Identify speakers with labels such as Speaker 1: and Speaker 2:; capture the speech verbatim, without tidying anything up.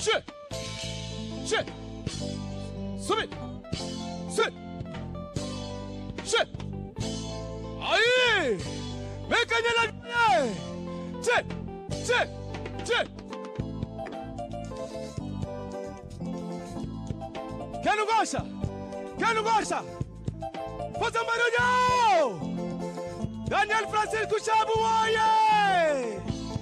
Speaker 1: Che! Che! Subir! Che! Che! Aí! Vem canela! Che! Che! Che! Quem não gosta? Quem não gosta? Faça um barulho! Daniel Francisco Chabu, aie!